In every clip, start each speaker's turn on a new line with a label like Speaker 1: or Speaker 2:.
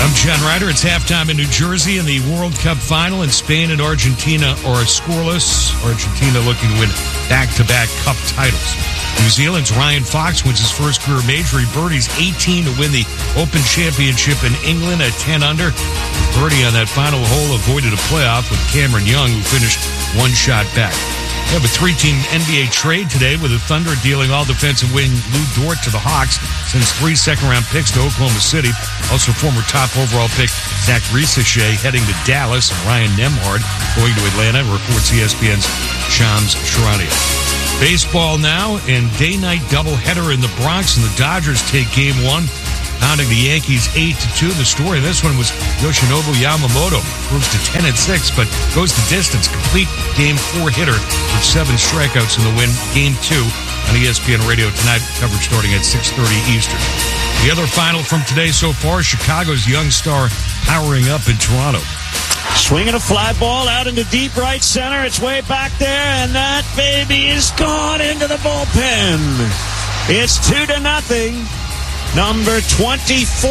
Speaker 1: I'm John Ryder. It's halftime in New Jersey in the World Cup final, and Spain and Argentina are scoreless. Argentina looking to win back-to-back cup titles. New Zealand's Ryan Fox wins his first career major. He birdies 18 to win the Open Championship in England at 10 under. Birdie on that final hole avoided a playoff with Cameron Young, who finished one shot back. We have a three-team NBA trade today, with the Thunder dealing all defensive wing Lou Dort to the Hawks, sends 3 second-round picks to Oklahoma City. Also, former top overall pick Zach Risache heading to Dallas, and Ryan Nembhard going to Atlanta, reports ESPN's Shams Charania. Baseball now, and day-night doubleheader in the Bronx, and the Dodgers take Game 1, pounding the Yankees 8-2. The story of this one was Yoshinobu Yamamoto moves to 10-6, but goes the distance. Complete Game 4 hitter with 7 strikeouts in the win. Game 2 on ESPN Radio tonight. Coverage starting at 6:30 Eastern. The other final from today so far, Chicago's young star powering up in Toronto.
Speaker 2: Swinging a fly ball out into deep right center. It's way back there, and that baby is gone into the bullpen. It's 2-0. Number 24,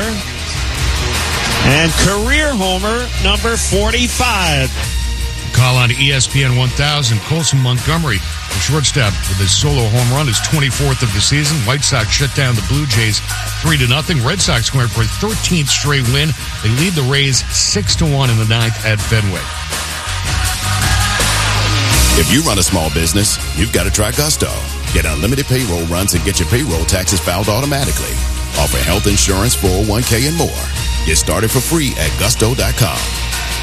Speaker 2: and career homer, number 45.
Speaker 1: Call on ESPN 1000. Colson Montgomery, the shortstop, with his solo home run, his 24th of the season. White Sox shut down the Blue Jays 3-0. Red Sox going for a 13th straight win. They lead the Rays 6-1 in the 9th at Fenway.
Speaker 3: If you run a small business, you've got to try Gusto. Get unlimited payroll runs and get your payroll taxes filed automatically. Offer health insurance, 401k, and more. Get started for free at gusto.com.